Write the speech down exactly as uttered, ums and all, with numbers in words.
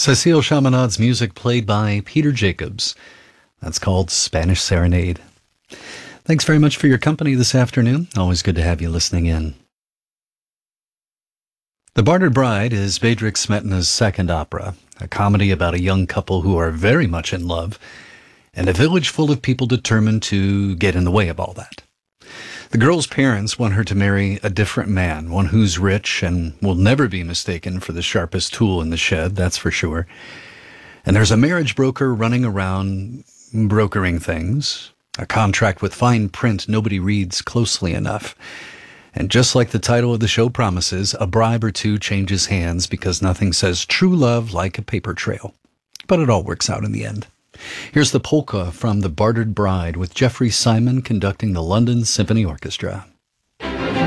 Cecile Chaminad's music played by Peter Jacobs. That's called Spanish Serenade. Thanks very much for your company this afternoon. Always good to have you listening in. The Bartered Bride is Bedřich Smetana's second opera, a comedy about a young couple who are very much in love, and a village full of people determined to get in the way of all that. The girl's parents want her to marry a different man, one who's rich and will never be mistaken for the sharpest tool in the shed, that's for sure. And there's a marriage broker running around brokering things, a contract with fine print nobody reads closely enough. And just like the title of the show promises, a bribe or two changes hands because nothing says true love like a paper trail. But it all works out in the end. Here's the polka from The Bartered Bride with Jeffrey Simon conducting the London Symphony Orchestra.